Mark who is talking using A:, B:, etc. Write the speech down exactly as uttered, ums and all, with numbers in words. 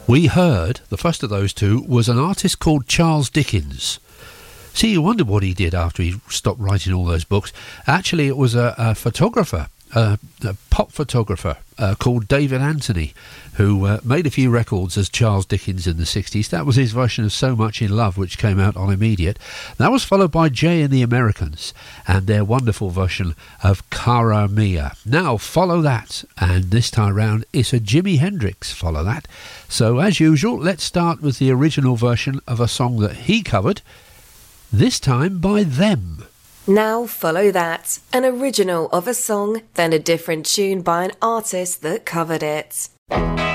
A: We heard, the first of those two, was an artist called Charles Dickens. See, you wondered what he did after he stopped writing all those books. Actually, it was a, a photographer, a, a pop photographer uh, called David Anthony, who uh, made a few records as Charles Dickens in the sixties. That was his version of So Much in Love, which came out on Immediate. That was followed by Jay and the Americans and their wonderful version of Cara Mia. Now, follow that, and this time round, it's a Jimi Hendrix follow that. So, as usual, let's start with the original version of a song that he covered, this time by Them.
B: Now follow that, an original of a song, then a different tune by an artist that covered it.